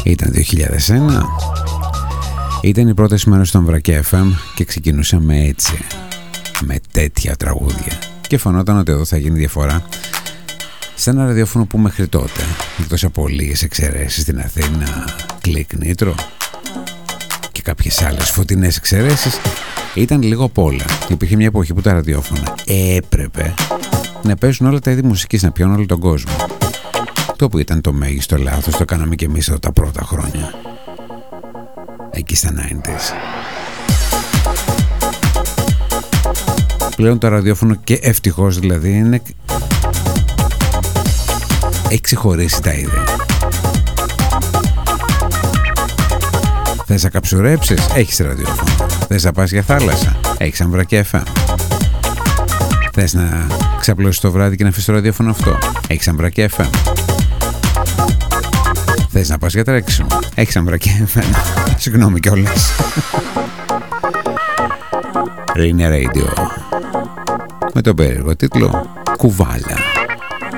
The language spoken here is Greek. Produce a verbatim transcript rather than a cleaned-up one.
Ήταν δύο χιλιάδες ένα. Ήταν η πρώτη μέρος στον Βρακέ εφ εμ και ξεκινούσαμε έτσι, με τέτοια τραγούδια. Και φαινόταν ότι εδώ θα γίνει διαφορά σε ένα ραδιόφωνο που μέχρι τότε, εκτός από λίγες εξαιρέσεις στην Αθήνα, Κλικ Νίτρο και κάποιες άλλες φωτεινές εξαιρέσεις, ήταν λίγο απ' όλα. Υπήρχε μια εποχή που τα ραδιόφωνα έπρεπε να παίζουν όλα τα είδη μουσικής, να πιάνουν όλο τον κόσμο. Το που ήταν το μέγιστο λάθος, το κάναμε και εμείς εδώ τα πρώτα χρόνια, εκεί στα ενενήντα. Πλέον το ραδιόφωνο, και ευτυχώς δηλαδή, είναι... έχει ξεχωρίσει τα είδη. Θες να καψουρέψεις, έχεις ραδιόφωνο. Θες να πας για θάλασσα, έχεις Αμβρακέ εφ εμ. Θες να ξαπλώσεις το βράδυ και να αφήσεις το ραδιόφωνο αυτό, έχεις Αμβρακέ εφ εμ. Θες να πας για τρέξιμο, έχεις Αμβρακέ εφ εμ. Συγγνώμη κιόλας. Rinea Radio, με τον περίεργο τίτλο Κουβάλα.